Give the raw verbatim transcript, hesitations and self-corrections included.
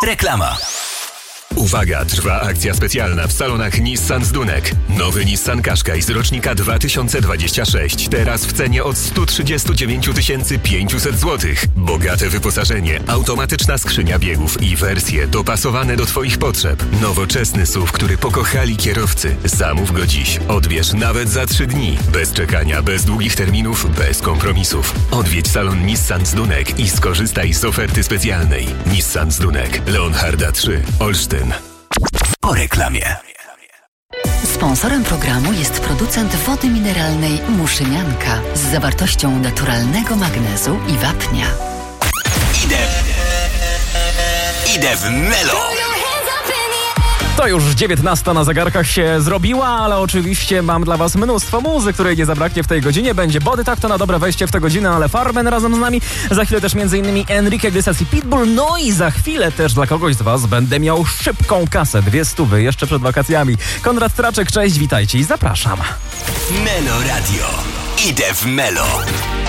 Reklama. Uwaga, trwa akcja specjalna w salonach Nissan z Dunek. Nowy Nissan Qashqai z rocznika dwa tysiące dwudziestego szóstego. Teraz w cenie od sto trzydzieści dziewięć tysięcy pięćset złotych. Bogate wyposażenie, automatyczna skrzynia biegów i wersje dopasowane do Twoich potrzeb. Nowoczesny S U V, który pokochali kierowcy. Zamów go dziś. Odbierz nawet za trzy dni. Bez czekania, bez długich terminów, bez kompromisów. Odwiedź salon Nissan z Dunek i skorzystaj z oferty specjalnej. Nissan z Dunek. Leonharda trzy. Olsztyn. Po reklamie. Sponsorem programu jest producent wody mineralnej Muszynianka z zawartością naturalnego magnezu i wapnia. Idę, idę w Melo. To już dziewiętnasta na zegarkach się zrobiła, ale oczywiście mam dla was mnóstwo muzyki, której nie zabraknie w tej godzinie. Będzie Body, tak to na dobre wejście w tę godzinę, ale Farben razem z nami. Za chwilę też m.in. Enrique Iglesias i Pitbull. No i za chwilę też dla kogoś z was będę miał szybką kasę. Dwie stówy jeszcze przed wakacjami. Konrad Traczek, cześć, witajcie i zapraszam. Melo Radio. Idę w Melo.